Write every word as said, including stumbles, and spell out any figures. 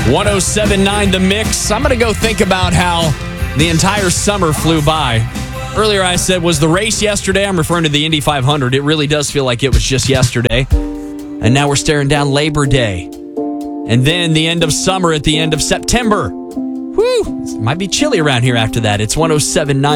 one oh seven point nine The Mix. I'm going to go think about how the entire summer flew by. Earlier I said, was the race yesterday? I'm referring to the Indy five hundred. It really does feel like it was just yesterday. And now we're staring down Labor Day. And then the end of summer at the end of September. Whew! It might be chilly around here after that. It's one oh seven point nine